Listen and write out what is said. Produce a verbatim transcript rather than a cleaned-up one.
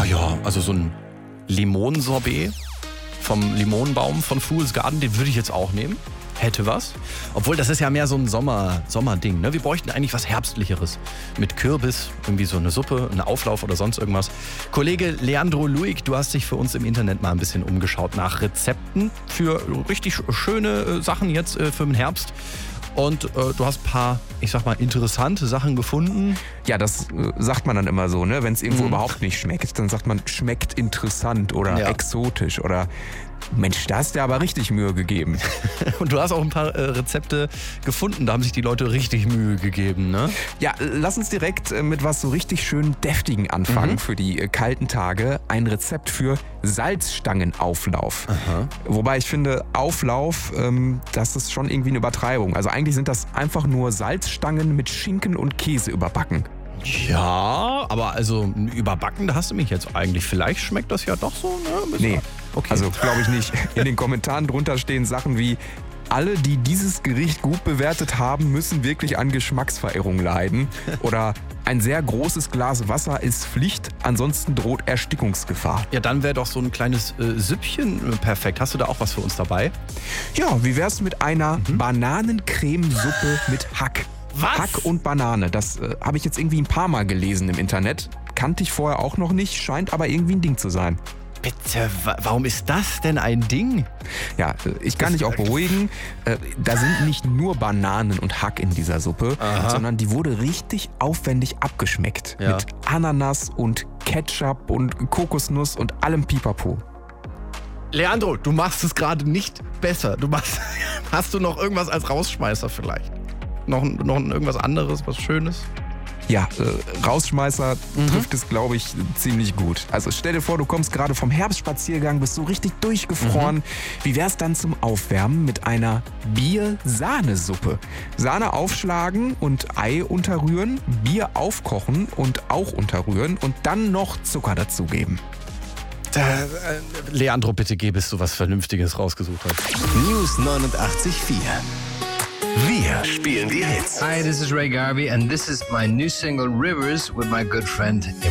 ja, also so ein Limonensorbet vom Limonenbaum von Fool's Garden, den würde ich jetzt auch nehmen. Hätte was. Obwohl, das ist ja mehr so ein Sommer, Sommerding. Ne? Wir bräuchten eigentlich was Herbstlicheres. Mit Kürbis, irgendwie so eine Suppe, einen Auflauf oder sonst irgendwas. Kollege Leandro Luig, du hast dich für uns im Internet mal ein bisschen umgeschaut nach Rezepten für richtig schöne äh, Sachen jetzt äh, für den Herbst. Und äh, du hast ein paar, ich sag mal, interessante Sachen gefunden. Ja, das äh, sagt man dann immer so, ne? Wenn es irgendwo Mhm. überhaupt nicht schmeckt, dann sagt man, schmeckt interessant oder Ja. exotisch oder Mensch, da hast du aber richtig Mühe gegeben. Und du hast auch ein paar äh, Rezepte gefunden. Da haben sich die Leute richtig Mühe gegeben, ne? Ja, äh, lass uns direkt äh, mit was so richtig schön Deftigen anfangen Mhm. für die äh, kalten Tage. Ein Rezept für Salzstangenauflauf. Aha. Wobei ich finde, Auflauf, ähm, das ist schon irgendwie eine Übertreibung. Also eigentlich sind das einfach nur Salzstangen mit Schinken und Käse überbacken. Ja, aber also überbacken, da hast du mich jetzt eigentlich. Vielleicht schmeckt das ja doch so, ne? Bis- Nee, Okay. also glaube ich nicht. In den Kommentaren drunter stehen Sachen wie: Alle, die dieses Gericht gut bewertet haben, müssen wirklich an Geschmacksverirrung leiden. Oder ein sehr großes Glas Wasser ist Pflicht, ansonsten droht Erstickungsgefahr. Ja, dann wäre doch so ein kleines äh, Süppchen äh, perfekt. Hast du da auch was für uns dabei? Ja, wie wär's mit einer Bananencremesuppe mit Hack? Was? Hack und Banane, das äh, habe ich jetzt irgendwie ein paar Mal gelesen im Internet. Kannte ich vorher auch noch nicht, scheint aber irgendwie ein Ding zu sein. Bitte, wa- warum ist das denn ein Ding? Ja, äh, ich kann dich auch beruhigen, äh, da sind nicht nur Bananen und Hack in dieser Suppe, Aha. sondern die wurde richtig aufwendig abgeschmeckt. Ja. Mit Ananas und Ketchup und Kokosnuss und allem Pipapo. Leandro, du machst es gerade nicht besser. Du machst, hast du noch irgendwas als Rausschmeißer vielleicht? Noch, noch irgendwas anderes, was Schönes? Ja, äh, Rausschmeißer trifft es, glaube ich, ziemlich gut. Also stell dir vor, du kommst gerade vom Herbstspaziergang, bist so richtig durchgefroren. Wie wär's dann zum Aufwärmen mit einer Bier-Sahnesuppe? Sahne aufschlagen und Ei unterrühren, Bier aufkochen und auch unterrühren und dann noch Zucker dazugeben. Da, äh, Leandro, bitte geh, bis du was Vernünftiges rausgesucht hast. News neunundachtzig Komma vier. Wir spielen die Hits. Hi, this is Ray Garvey, and this is my new single Rivers with my good friend